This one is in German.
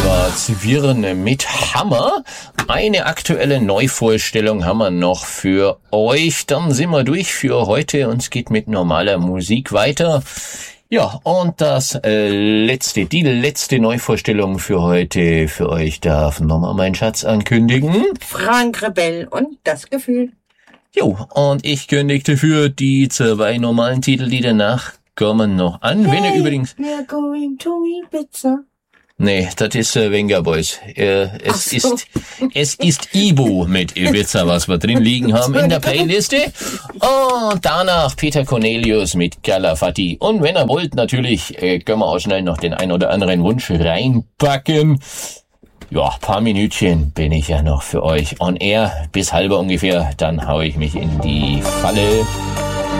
war Zwirn mit Hammer. Eine aktuelle Neuvorstellung haben wir noch für euch. Dann sind wir durch für heute und es geht mit normaler Musik weiter. Ja, und die letzte Neuvorstellung für heute für euch darf nochmal mein Schatz ankündigen. Frank Rebell und das Gefühl. Jo, und ich kündigte für die 2 normalen Titellieder nach kommen noch an. Hey, wenn ihr übrigens... we're going to Ibiza. Nee, das ist Venga Boys. Es ist Ibu mit Ibiza, was wir drin liegen haben in der Playliste. Und danach Peter Cornelius mit Calafati. Und wenn ihr wollt, natürlich können wir auch schnell noch den ein oder anderen Wunsch reinpacken. Ja, paar Minütchen bin ich ja noch für euch on air. Bis halber ungefähr, dann hau ich mich in die Falle.